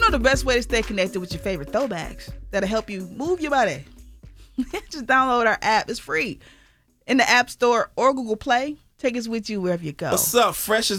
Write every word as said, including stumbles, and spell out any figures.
know the best way to stay connected with your favorite throwbacks that'll help you move your body? Just download our app. It's free in the App Store or Google Play. Take us with you wherever you go. What's up, Fresh?